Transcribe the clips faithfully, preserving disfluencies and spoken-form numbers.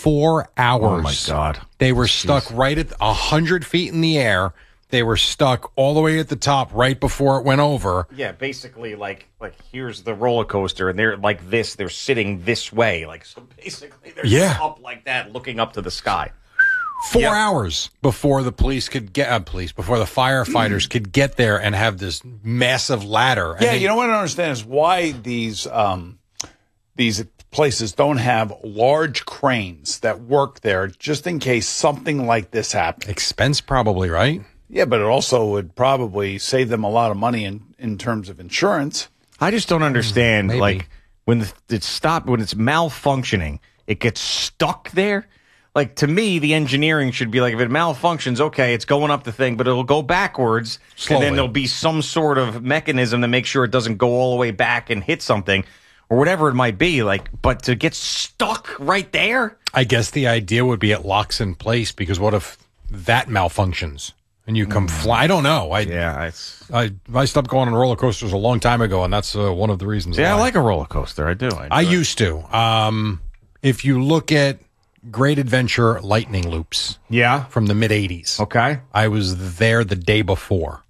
four hours. Oh, my God. They were stuck Jeez. right at one hundred feet in the air. They were stuck all the way at the top right before it went over. Yeah, basically, like, like here's the roller coaster, and they're like this. They're sitting this way. Like, so basically, they're Yeah. up like that, looking up to the sky. Four Yep. hours before the police could get, uh, police, before the firefighters could get there and have this massive ladder. And Yeah, they- you know what I don't understand is why these um, these places don't have large cranes that work there just in case something like this happens. Expense probably, right? Yeah, but it also would probably save them a lot of money in, in terms of insurance. I just don't understand, Maybe. like, when the, it's stopped, when it's malfunctioning, it gets stuck there. Like, to me, the engineering should be like, if it malfunctions, okay, it's going up the thing, but it'll go backwards, Slowly. and then there'll be some sort of mechanism to make sure it doesn't go all the way back and hit something, or whatever it might be. Like, but to get stuck right there? I guess the idea would be it locks in place because what if that malfunctions and you come fly? I don't know. I, Yeah, it's... I I stopped going on roller coasters a long time ago, and that's uh, one of the reasons. Yeah, I why. like a roller coaster. I do. I, I enjoy it. used to. Um, if you look at Great Adventure Lightning Loops Yeah. from the mid eighties, Okay. I was there the day before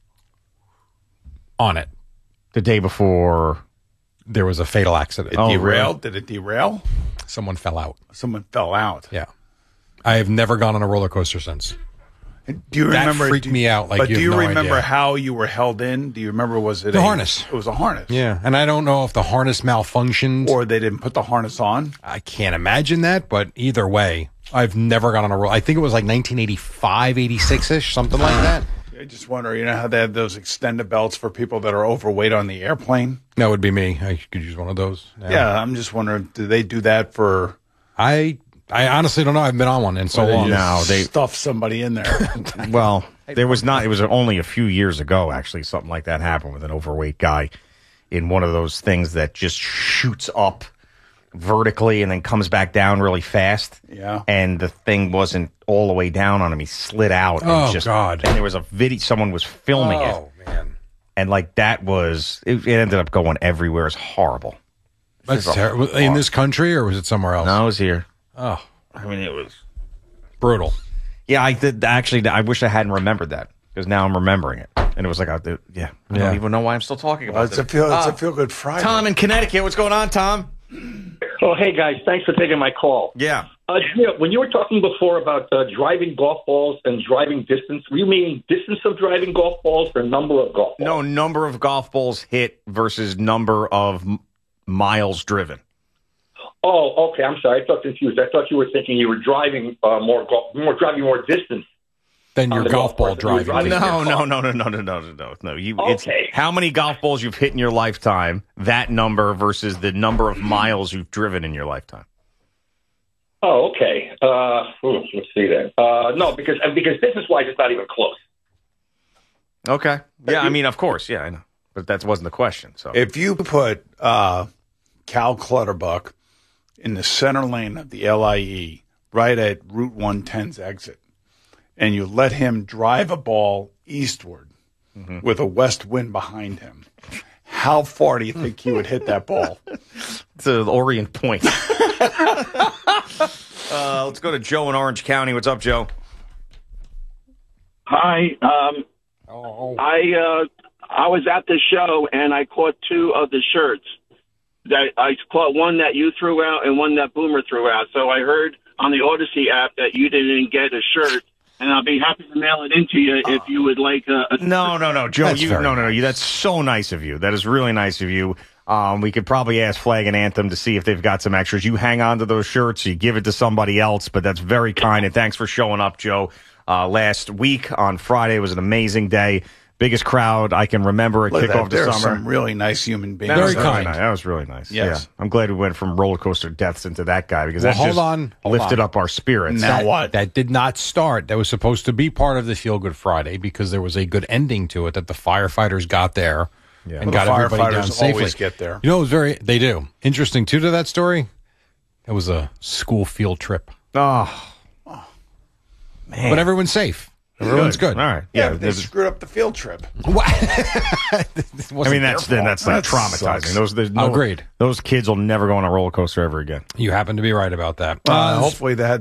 on it. The day before. There was a fatal accident. It Oh, derailed. Did it derail? Someone fell out. Someone fell out. Yeah. I have never gone on a roller coaster since. Do you That remember? freaked do- me out like but you do have you no remember idea. how you were held in? Do you remember? Was it The a, harness. It was a harness. Yeah. And I don't know if the harness malfunctioned. Or they didn't put the harness on. I can't imagine that, but either way, I've never gone on a roller. I think it was like nineteen eighty-five, eighty-six-ish, something like that. I just wonder. You know how they have those extended belts for people that are overweight on the airplane? That would be me. I could use one of those. Yeah, I'm just wondering. Do they do that for? I I honestly don't know. I've been on one in so or they long. just No, they- stuff somebody in there. Well, there was not. It was only a few years ago, actually, something like that happened with an overweight guy in one of those things that just shoots up vertically and then comes back down really fast. Yeah. And the thing wasn't all the way down on him. He slid out. And Oh, just, God. And there was a video. Someone was filming it. Oh, man. And, like, that was. It, it ended up going everywhere. It's horrible. That's It's terrible. In this country, or was it somewhere else? No, I was here. Oh, I mean, it was. brutal. Yeah, I did. Actually, I wish I hadn't remembered that because now I'm remembering it. And it was like, I did, yeah, I Yeah. don't even know why I'm still talking about Well, it's this. a feel. It's Ah, a feel good Friday. Tom in Connecticut. What's going on, Tom? Oh, hey, guys. Thanks for taking my call. Yeah. Uh, yeah, when you were talking before about uh, driving golf balls and driving distance, were you meaning distance of driving golf balls or number of golf balls? No, number of golf balls hit versus number of m- miles driven. Oh, okay. I'm sorry. I thought confused. I thought you were thinking you were driving uh, more, golf, more driving more distance. Then your On the golf golf ball course, you were driving. driving- No, no, no, no, no, no, no, no, no. You, Okay. it's how many golf balls you've hit in your lifetime, that number versus the number of miles you've driven in your lifetime. Oh, okay. Uh, ooh, let's see then. Uh, no, because because distance-wise, it's not even close. Okay. Yeah, I mean, of course. Yeah, I know. But that wasn't the question. So If you put uh, Cal Clutterbuck in the center lane of the L I E, right at Route one ten's exit, and you let him drive a ball eastward with a west wind behind him, how far do you think he would hit that ball? to the Orient Point. uh, let's go to Joe in Orange County. What's up, Joe? Hi. Um, I uh, I was at the show and I caught two of the shirts. That I caught one that you threw out and one that Boomer threw out. So I heard on the Odyssey app that you didn't get a shirt, and I'll be happy to mail it into you if you would like a. a No, no, no, Joe. That's You, very no, no, no. You, that's so nice of you. That is really nice of you. Um, we could probably ask Flag and Anthem to see if they've got some extras. You hang on to those shirts, you give it to somebody else, but that's very kind. And thanks for showing up, Joe. Uh, last week on Friday was an amazing day. Biggest crowd I can remember at Look at kickoff that. There to are summer. some really nice human beings. That was Very really kind. nice. That was really nice. Yes. Yeah. I'm glad we went from roller coaster deaths into that guy because Well, that hold just on, hold lifted on. up our spirits. Now that, what? That did not start. That was supposed to be part of the Feel Good Friday because there was a good ending to it that the firefighters got there Yeah. and Well, got the everybody down firefighters safely. always get there. You know, it was very. They do. Interesting too to that story. It was a school field trip, Oh, man. but everyone's safe. Everyone's good. All right. Yeah, Yeah. but they there's- screwed up the field trip. I mean, that's then that's like That traumatizing. sucks. Those there's no, Agreed. Those kids will never go on a roller coaster ever again. You happen to be right about that. Uh, Uh, hopefully they had